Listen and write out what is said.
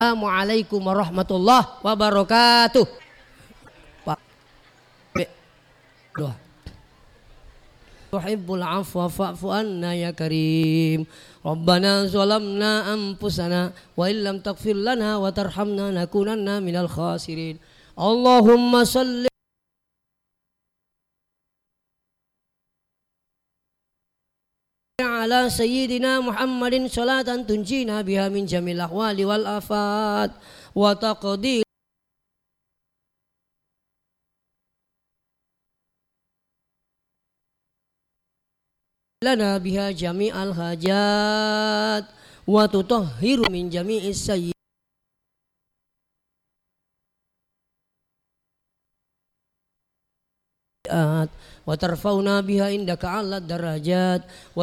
Assalamualaikum warahmatullahi wabarakatuh. Pak doa. Tuhibbul afwa fa'fu anna ya karim. Rabbana zalamna anfusana wa illam taghfir lana wa tarhamna nakunanna minal khasirin. Allahumma salli ala sayyidina Muhammadin salatan tunjina biha min jamil ahwali wal afat wa taqdi lana biha jami'al hajat wa tutahhiru min jami'is sayyi'at wa tarfauna biha indaka 'ala darajat wa